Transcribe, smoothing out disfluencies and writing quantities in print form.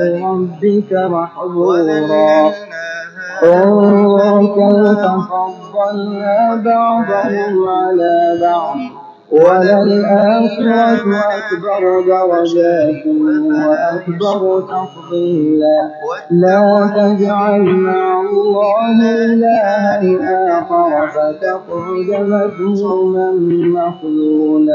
ربك محظورا انظر كيف فضلنا بعضهم على بعض وللآخرة أكبر درجات وأكبر تفضيلا لا تجعل مع الله إلها آخر فتقعد مذموما مخذولا.